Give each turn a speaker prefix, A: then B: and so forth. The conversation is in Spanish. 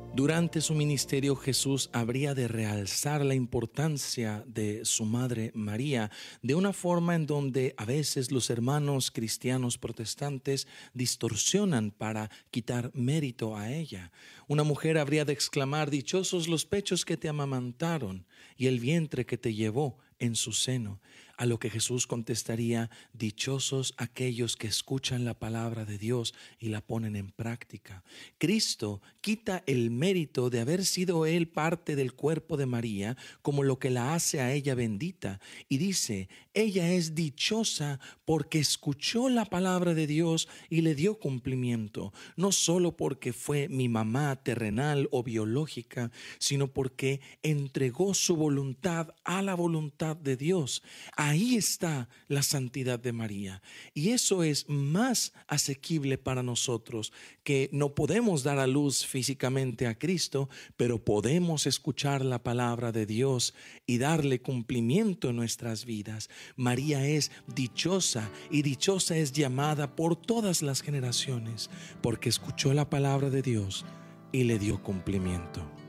A: Durante su ministerio, Jesús habría de realzar la importancia de su madre María de una forma en donde a veces los hermanos cristianos protestantes distorsionan para quitar mérito a ella. Una mujer habría de exclamar: dichosos los pechos que te amamantaron y el vientre que te llevó en su seno. A lo que Jesús contestaría: dichosos aquellos que escuchan la palabra de Dios y la ponen en práctica. Cristo quita el mérito de haber sido Él parte del cuerpo de María como lo que la hace a ella bendita, y dice: ella es dichosa porque escuchó la palabra de Dios y le dio cumplimiento, no solo porque fue mi mamá terrenal o biológica, sino porque entregó su voluntad a la voluntad de Dios. Ahí está la santidad de María, y eso es más asequible para nosotros, que no podemos dar a luz físicamente a Cristo, pero podemos escuchar la palabra de Dios y darle cumplimiento en nuestras vidas. María es dichosa, y dichosa es llamada por todas las generaciones, porque escuchó la palabra de Dios y le dio cumplimiento.